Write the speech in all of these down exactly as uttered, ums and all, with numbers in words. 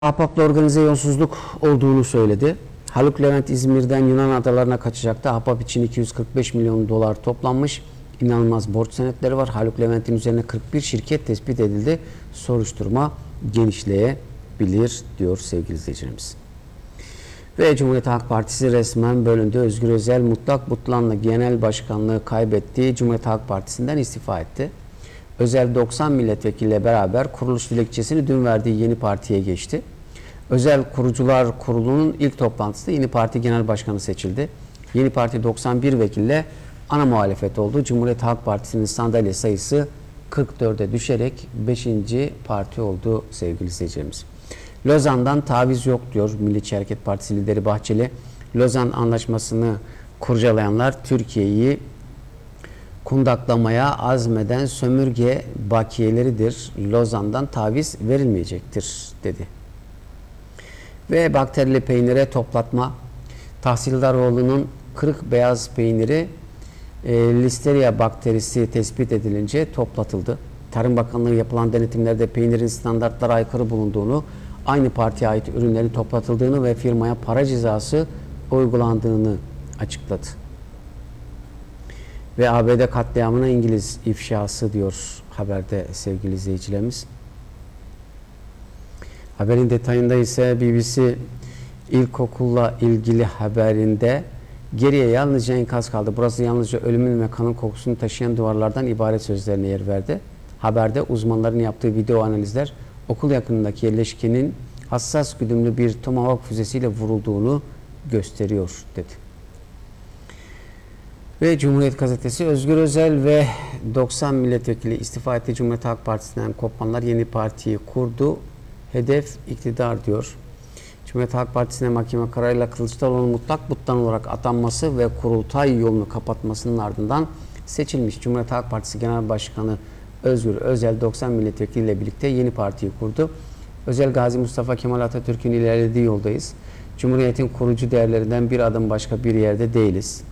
Ahbap'la organize yolsuzluk olduğunu söyledi. Haluk Levent İzmir'den Yunan adalarına kaçacaktı. Ahbap için iki yüz kırk beş milyon dolar toplanmış. İnanılmaz borç senetleri var. Haluk Levent'in üzerine kırk bir şirket tespit edildi. Soruşturma genişleyebilir diyor sevgili izleyicilerimiz. Ve Cumhuriyet Halk Partisi resmen bölündü. Özgür Özel mutlak butlanla genel başkanlığı kaybettiği Cumhuriyet Halk Partisi'nden istifa etti. Özel doksan milletvekiliyle beraber kuruluş dilekçesini dün verdiği yeni partiye geçti. Özel Kurucular Kurulu'nun ilk toplantısında yeni parti genel başkanı seçildi. Yeni parti doksan bir vekille ana muhalefet oldu. Cumhuriyet Halk Partisi'nin sandalye sayısı kırk dörde düşerek beşinci parti oldu sevgili izleyicilerimiz. Lozan'dan taviz yok diyor Milliyetçi Hareket Partisi lideri Bahçeli. Lozan Anlaşması'nı kurcalayanlar Türkiye'yi kundaklamaya azmeden sömürge bakiyeleridir. Lozan'dan taviz verilmeyecektir dedi. Ve bakterili peynire toplatma. Tahsildaroğlu'nun kırık beyaz peyniri e, Listeria bakterisi tespit edilince toplatıldı. Tarım Bakanlığı yapılan denetimlerde peynirin standartlara aykırı bulunduğunu, aynı partiye ait ürünlerin toplatıldığını ve firmaya para cezası uygulandığını açıkladı. Ve A B D katliamına İngiliz ifşası diyor haberde sevgili izleyicilerimiz. Haberin detayında ise B B C ilkokulla ilgili haberinde geriye yalnızca enkaz kaldı. Burası yalnızca ölümün ve kanın kokusunu taşıyan duvarlardan ibaret sözlerine yer verdi. Haberde uzmanların yaptığı video analizler okul yakınındaki yerleşkenin hassas güdümlü bir Tomahawk füzesiyle vurulduğunu gösteriyor dedi. Ve Cumhuriyet Gazetesi Özgür Özel ve doksan milletvekili istifa etti. Cumhuriyet Halk Partisi'nden kopanlar yeni partiyi kurdu. Hedef iktidar diyor. Cumhuriyet Halk Partisi'ne mahkeme kararıyla Kılıçdaroğlu'nun mutlak butlan olarak atanması ve kurultay yolunu kapatmasının ardından seçilmiş Cumhuriyet Halk Partisi Genel Başkanı Özgür Özel doksan milletvekiliyle birlikte yeni partiyi kurdu. Özel Gazi Mustafa Kemal Atatürk'ün ilerlediği yoldayız. Cumhuriyetin kurucu değerlerinden bir adım başka bir yerde değiliz.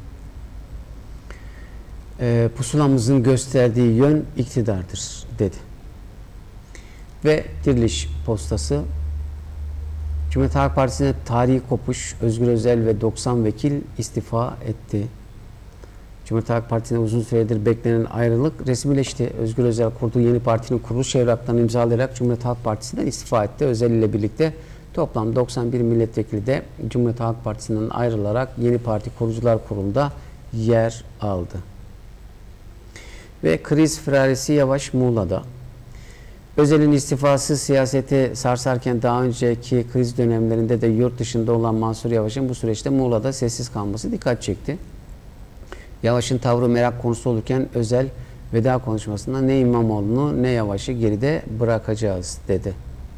E, pusulamızın gösterdiği yön iktidardır dedi. Ve Diriliş Postası Cumhuriyet Halk Partisi'ne tarihi kopuş, Özgür Özel ve doksan vekil istifa etti. Cumhuriyet Halk Partisi'ne uzun süredir beklenen ayrılık resmileşti. Özgür Özel kurduğu yeni partinin kuruluş evraklarını imzalayarak Cumhuriyet Halk Partisi'nden istifa etti. Özel ile birlikte toplam doksan bir milletvekili de Cumhuriyet Halk Partisi'nden ayrılarak yeni parti kurucular kurulunda yer aldı. Ve kriz firarisi Yavaş Muğla'da. Özel'in istifası siyaseti sarsarken daha önceki kriz dönemlerinde de yurt dışında olan Mansur Yavaş'ın bu süreçte Muğla'da sessiz kalması dikkat çekti. Yavaş'ın tavrı merak konusu olurken Özel veda konuşmasında ne İmamoğlu'nu ne Yavaş'ı geride bırakacağız dedi.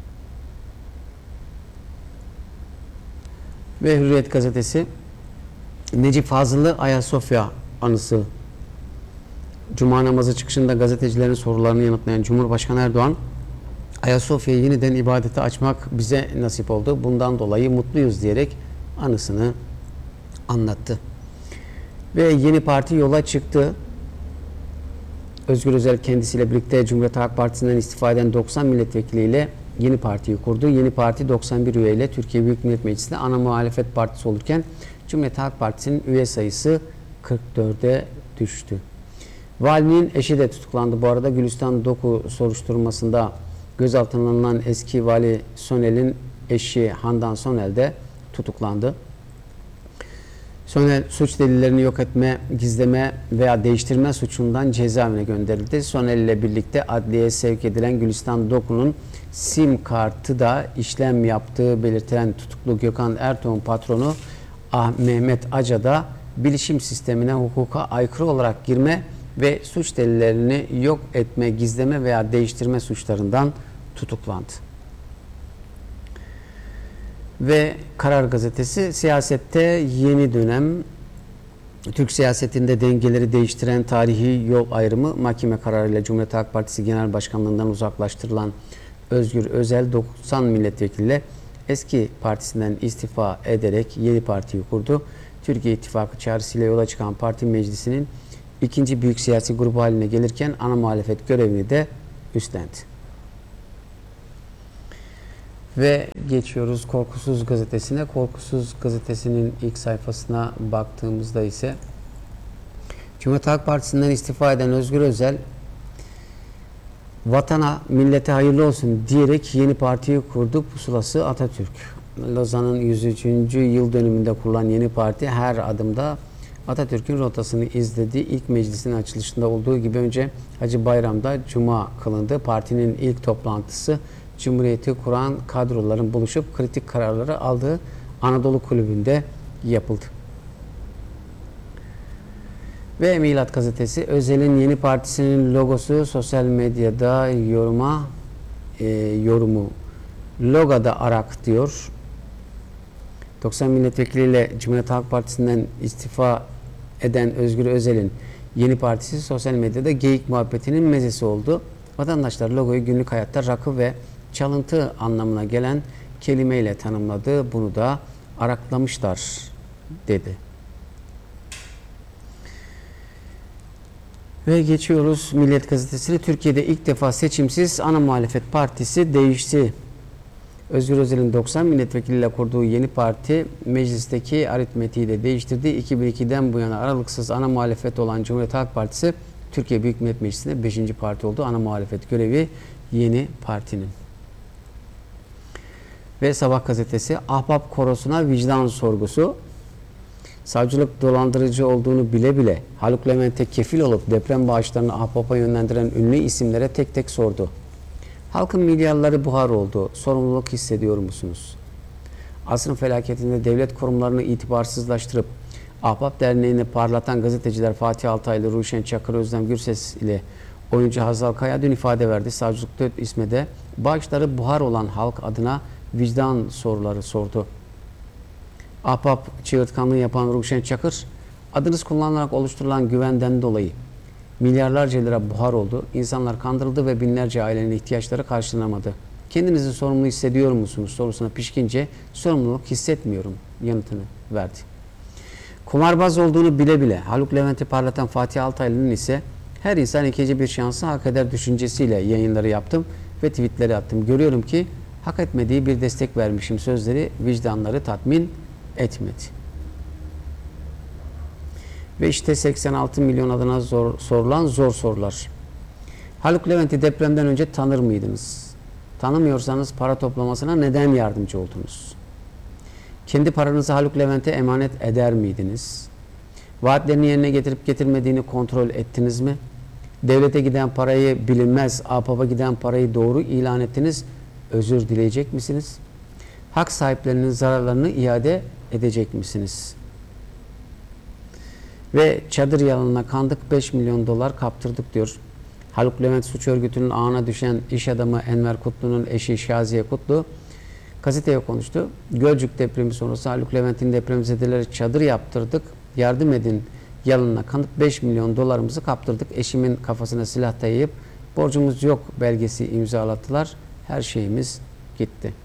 Ve Hürriyet Gazetesi Necip Fazıl'ı Ayasofya anısı. Cuma namazı çıkışında gazetecilerin sorularını yanıtlayan Cumhurbaşkanı Erdoğan, Ayasofya'yı yeniden ibadete açmak bize nasip oldu. Bundan dolayı mutluyuz diyerek anısını anlattı. Ve yeni parti yola çıktı. Özgür Özel kendisiyle birlikte Cumhuriyet Halk Partisi'nden istifa eden doksan milletvekiliyle yeni partiyi kurdu. Yeni parti doksan bir üyeyle Türkiye Büyük Millet Meclisi'nde ana muhalefet partisi olurken Cumhuriyet Halk Partisi'nin üye sayısı kırk dörde düştü. Valinin eşi de tutuklandı. Bu arada Gülistan Doku soruşturmasında gözaltına alınan eski vali Sonel'in eşi Handan Sonel de tutuklandı. Sonel suç delillerini yok etme, gizleme veya değiştirme suçundan cezaevine gönderildi. Sonel ile birlikte adliyeye sevk edilen Gülistan Doku'nun sim kartı da işlem yaptığı belirtilen tutuklu Gökhan Ertuğ'un patronu Ah Mehmet Aca da bilişim sistemine hukuka aykırı olarak girme ve suç delillerini yok etme, gizleme veya değiştirme suçlarından tutuklandı. Ve Karar Gazetesi siyasette yeni dönem, Türk siyasetinde dengeleri değiştiren tarihi yol ayrımı mahkeme kararıyla Cumhuriyet Halk Partisi Genel Başkanlığından uzaklaştırılan Özgür Özel doksan milletvekiliyle eski partisinden istifa ederek yeni partiyi kurdu. Türkiye İttifakı çağrısıyla yola çıkan parti meclisinin ikinci büyük siyasi grubu haline gelirken ana muhalefet görevini de üstlendi. Ve geçiyoruz Korkusuz Gazetesi'ne. Korkusuz Gazetesi'nin ilk sayfasına baktığımızda ise Cumhuriyet Halk Partisi'nden istifa eden Özgür Özel, vatana, millete hayırlı olsun diyerek yeni partiyi kurdu. Pusulası Atatürk. Lozan'ın yüz üçüncü yıl dönümünde kurulan yeni parti her adımda Atatürk'ün rotasını izledi. İlk meclisin açılışında olduğu gibi önce Hacı Bayram'da Cuma kılındı. Partinin ilk toplantısı Cumhuriyeti kuran kadroların buluşup kritik kararları aldığı Anadolu Kulübü'nde yapıldı. Ve Milat Gazetesi, Özel'in yeni partisinin logosu sosyal medyada yoruma e, yorumu logoda arak diyor. doksan milletvekiliyle Cumhuriyet Halk Partisi'nden istifa eden Özgür Özel'in yeni partisi sosyal medyada geyik muhabbetinin mezesi oldu. Vatandaşlar logoyu günlük hayatta rakı ve çalıntı anlamına gelen kelimeyle tanımladı. Bunu da araklamışlar dedi. Ve geçiyoruz Milliyet Gazetesi'ne. Türkiye'de ilk defa seçimsiz ana muhalefet partisi değişti. Özgür Özel'in doksan milletvekiliyle kurduğu yeni parti meclisteki aritmetiği de değiştirdi. iki bin ikiden bu yana aralıksız ana muhalefet olan Cumhuriyet Halk Partisi Türkiye Büyük Millet Meclisi'nde beşinci parti oldu. Ana muhalefet görevi yeni partinin. Ve Sabah gazetesi, Ahbap korosuna vicdan sorgusu. Savcılık dolandırıcı olduğunu bile bile Haluk Levent'e kefil olup deprem bağışlarını Ahbap'a yönlendiren ünlü isimlere tek tek sordu. Halkın milyarları buhar oldu. Sorumluluk hissediyor musunuz? Asrın felaketinde devlet kurumlarını itibarsızlaştırıp Ahbap Derneği'ni parlatan gazeteciler Fatih Altaylı, Ruşen Çakır, Özlem Gürses ile oyuncu Hazal Kaya dün ifade verdi. Savcılık dört isme de bağışları buhar olan halk adına vicdan soruları sordu. Ahbap çığırtkanlığı yapan Ruşen Çakır, adınız kullanılarak oluşturulan güvenden dolayı milyarlarca lira buhar oldu. İnsanlar kandırıldı ve binlerce ailenin ihtiyaçları karşılanamadı. Kendinizi sorumlu hissediyor musunuz sorusuna pişkince sorumluluk hissetmiyorum yanıtını verdi. Kumarbaz olduğunu bile bile Haluk Levent'i parlatan Fatih Altaylı'nın ise her insan ikinci bir şansı hak eder düşüncesiyle yayınları yaptım ve tweetleri attım. Görüyorum ki hak etmediği bir destek vermişim sözleri vicdanları tatmin etmedi. Ve işte seksen altı milyon adına zor, sorulan zor sorular. Haluk Levent'i depremden önce tanır mıydınız? Tanımıyorsanız para toplamasına neden yardımcı oldunuz? Kendi paranızı Haluk Levent'e emanet eder miydiniz? Vaatlerini yerine getirip getirmediğini kontrol ettiniz mi? Devlete giden parayı bilinmez, Ahbap'a giden parayı doğru ilan ettiniz. Özür dileyecek misiniz? Hak sahiplerinin zararlarını iade edecek misiniz? Ve çadır yalanına kandık, beş milyon dolar kaptırdık diyor. Haluk Levent suç örgütünün ağına düşen iş adamı Enver Kutlu'nun eşi Şaziye Kutlu gazeteye konuştu. Gölcük depremi sonrası Haluk Levent'in depremzedelere çadır yaptırdık, yardım edin yalanına kandık, beş milyon dolarımızı kaptırdık. Eşimin kafasına silah dayayıp borcumuz yok belgesi imzalattılar. Her şeyimiz gitti.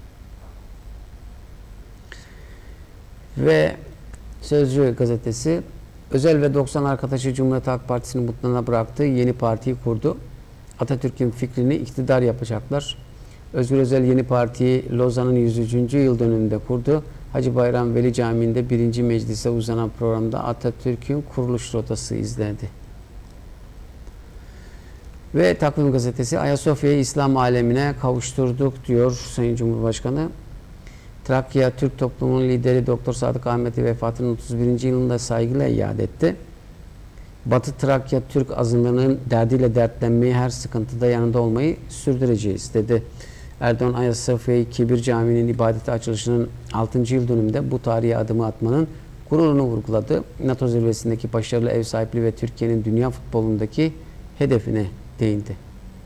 Ve Sözcü gazetesi, Özel ve doksan arkadaşı Cumhuriyet Halk Partisi'nin mutluluğuna bıraktığı yeni partiyi kurdu. Atatürk'ün fikrini iktidar yapacaklar. Özgür Özel yeni partiyi Lozan'ın yüz üçüncü yıl dönümünde kurdu. Hacı Bayram Veli Camii'nde birinci meclise uzanan programda Atatürk'ün kuruluş rotası izlendi. Ve Takvim gazetesi, Ayasofya'yı İslam alemine kavuşturduk diyor Sayın Cumhurbaşkanı. Trakya Türk toplumunun lideri Doktor Sadık Ahmet'i vefatının otuz birinci yılında saygıyla iade etti. Batı Trakya Türk azınlığının derdiyle dertlenmeyi, her sıkıntıda yanında olmayı sürdüreceğiz dedi. Erdoğan Ayasofya Kibir Camii'nin ibadeti açılışının altıncı yıl dönümünde bu tarihi adımı atmanın gururunu vurguladı. NATO zirvesindeki başarılı ev sahipliği ve Türkiye'nin dünya futbolundaki hedefine değindi.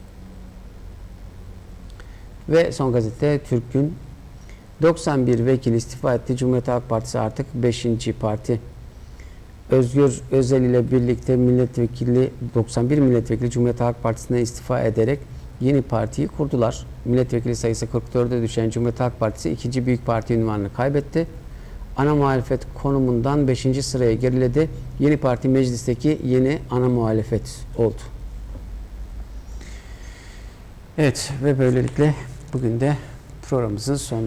Ve son gazete Türk'ün doksan bir vekil istifa etti. Cumhuriyet Halk Partisi artık beşinci parti. Özgür Özel ile birlikte milletvekili doksan bir milletvekili Cumhuriyet Halk Partisi'ne istifa ederek yeni partiyi kurdular. Milletvekili sayısı kırk dörde düşen Cumhuriyet Halk Partisi ikinci büyük parti unvanını kaybetti. Ana muhalefet konumundan beşinci sıraya geriledi. Yeni parti meclisteki yeni ana muhalefet oldu. Evet ve böylelikle bugün de programımızın sonuna